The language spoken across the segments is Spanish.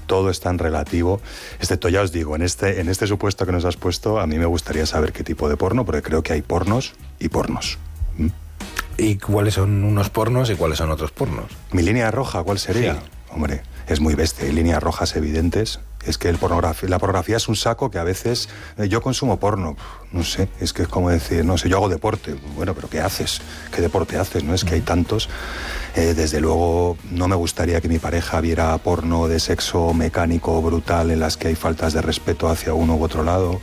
todo es tan relativo, excepto, ya os digo, en este supuesto que nos has puesto, a mí me gustaría saber qué tipo de porno, porque creo que hay pornos y pornos. ¿Y cuáles son unos pornos y cuáles son otros pornos? ¿Mi línea roja cuál sería? Sí. Hombre, es muy bestia, hay líneas rojas evidentes. Es que la pornografía es un saco que a veces... yo consumo porno, no sé, es que es como decir, no sé, yo hago deporte. Bueno, pero ¿qué haces? ¿Qué deporte haces? No es que hay tantos. Desde luego, no me gustaría que mi pareja viera porno de sexo mecánico brutal en las que hay faltas de respeto hacia uno u otro lado.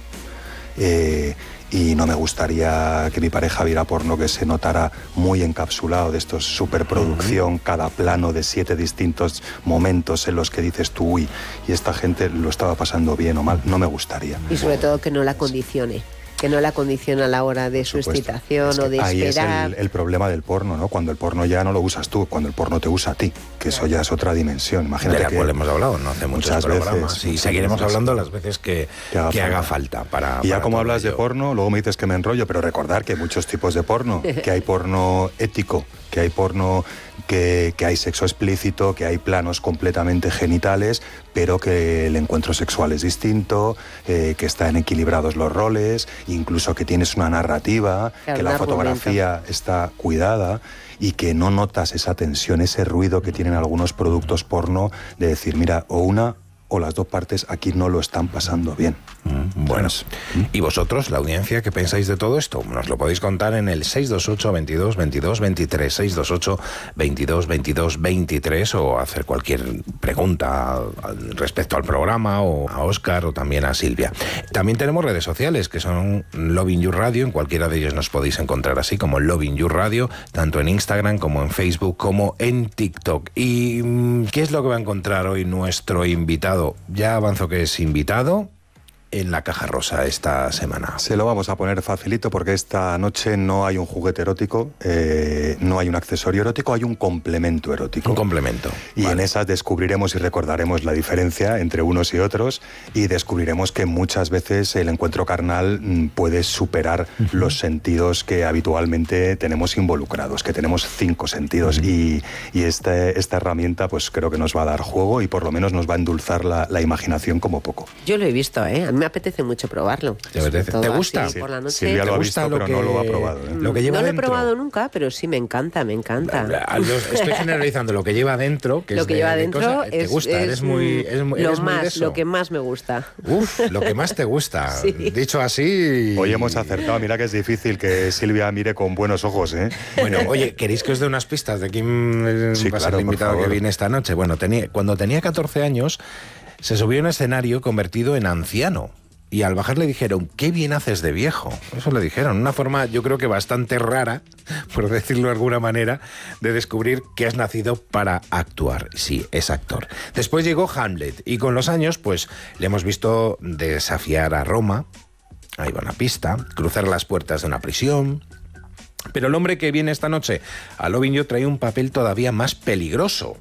Y no me gustaría que mi pareja viera porno que se notara muy encapsulado, de estos superproducción, cada plano de 7 distintos momentos en los que dices tú, uy, y esta gente lo estaba pasando bien o mal. No me gustaría. Y sobre todo que no la condicione. Que no la condiciona a la hora de su excitación o de ahí esperar. Es el problema del porno, ¿no? Cuando el porno ya no lo usas tú, cuando el porno te usa a ti, que eso ya es otra dimensión. Imagínate, de la cual hemos hablado no hace muchos programas. Y seguiremos hablando las veces que haga falta. Y ya como hablas de porno, luego me dices que me enrollo, pero recordar que hay muchos tipos de porno, que hay porno ético, que hay porno que hay sexo explícito, que hay planos completamente genitales, pero que el encuentro sexual es distinto, que están equilibrados los roles, incluso que tienes una narrativa, claro, que la fotografía está cuidada y que no notas esa tensión, ese ruido que tienen algunos productos porno de decir, mira, o una o las dos partes aquí no lo están pasando bien. Bueno, ¿y vosotros, la audiencia, qué pensáis de todo esto? Nos lo podéis contar en el 628 22 22 23, 628 22 22 23, o hacer cualquier pregunta respecto al programa, o a Óscar, o también a Silvia. También tenemos redes sociales, que son Lovin You Radio. En cualquiera de ellos nos podéis encontrar así, como Lovin You Radio, tanto en Instagram como en Facebook, como en TikTok. ¿Y qué es lo que va a encontrar hoy nuestro invitado? Ya avanzo que es invitado en la caja rosa esta semana. Se lo vamos a poner facilito porque esta noche no hay un juguete erótico, no hay un accesorio erótico, hay un complemento erótico. Un complemento. Y vale, en esas descubriremos y recordaremos la diferencia entre unos y otros, y descubriremos que muchas veces el encuentro carnal puede superar los sentidos que habitualmente tenemos involucrados, que tenemos 5 sentidos, y esta herramienta pues creo que nos va a dar juego y por lo menos nos va a endulzar la imaginación como poco. Yo lo he visto, A mí me apetece mucho probarlo. ¿Te gusta? Por la noche. Silvia lo ha visto, pero no lo ha probado. Lo que lleva no lo he dentro. probado nunca, pero sí me encanta. Estoy generalizando lo que lleva dentro, que lo es que lleva dentro te gusta, eres muy de eso. Lo que más me gusta. Uf, lo que más te gusta. Sí. Dicho así... Hoy hemos acertado. Mira que es difícil que Silvia mire con buenos ojos, ¿eh? Bueno, oye, ¿queréis que os dé unas pistas de quién va a ser el invitado que viene esta noche? Bueno, cuando tenía 14 años, se subió a un escenario convertido en anciano. Y al bajar le dijeron, qué bien haces de viejo. Eso le dijeron. Una forma, yo creo que bastante rara, por decirlo de alguna manera, de descubrir que has nacido para actuar. Sí, es actor. Después llegó Hamlet, y con los años, pues, le hemos visto desafiar a Roma, ahí va una pista, cruzar las puertas de una prisión. Pero el hombre que viene esta noche a Lovin You trae un papel todavía más peligroso.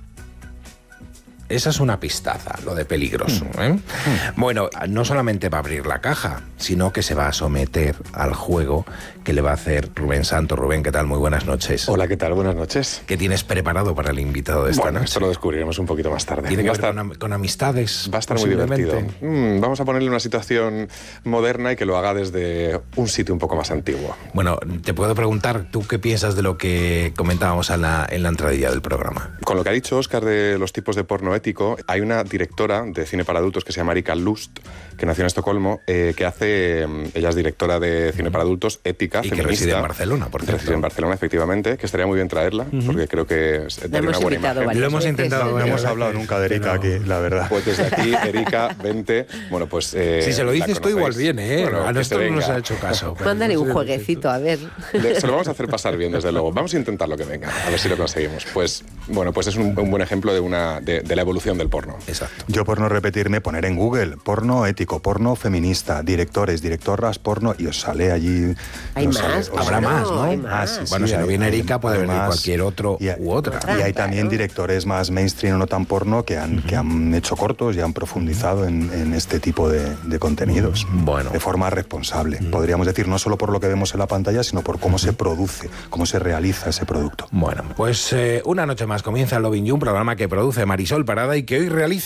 Esa es una pistaza, lo de peligroso, ¿eh? Bueno, no solamente va a abrir la caja, sino que se va a someter al juego que le va a hacer Rubén Santos. Rubén, ¿qué tal? Muy buenas noches. Hola, ¿qué tal? Buenas noches. ¿Qué tienes preparado para el invitado de esta noche? Esto lo descubriremos un poquito más tarde. ¿Tiene que ver con amistades? Va a estar muy divertido. Vamos a ponerle una situación moderna y que lo haga desde un sitio un poco más antiguo. Bueno, te puedo preguntar, ¿tú qué piensas de lo que comentábamos en la entradilla del programa? Con lo que ha dicho Óscar de los tipos de porno ético, hay una directora de cine para adultos que se llama Erika Lust, que nació en Estocolmo, que hace, ella es directora de cine para adultos, ética, y feminista. Que reside en Barcelona, por cierto. Reside en Barcelona, efectivamente, que estaría muy bien traerla, porque creo que daría una buena imagen. Lo hemos intentado. No hemos hablado nunca de Erika aquí, la verdad. Pues desde aquí, Erika, vente. Bueno, pues... si se lo dices tú, igual viene, ¿eh? Bueno, a nosotros no nos ha hecho caso. Mándale un jueguecito, a ver. Se lo vamos a hacer pasar bien, desde luego. Vamos a intentar lo que venga, a ver si lo conseguimos. Pues, bueno, pues es un buen ejemplo de la evolución del porno. Exacto. Yo, por no repetirme, poner en Google porno ético, porno feminista, directores, directoras, porno, y os sale allí... Hay más. Habrá más, ¿no? Hay más. Bueno, si no viene Erika, puede venir cualquier otro u otra. Y hay también directores más mainstream o no tan porno que han hecho cortos y han profundizado en este tipo de contenidos. Bueno. De forma responsable. Podríamos decir, no solo por lo que vemos en la pantalla, sino por cómo se produce, cómo se realiza ese producto. Bueno, pues una noche más comienza Lovin You, un programa que produce Marisol Parada y que hoy realiza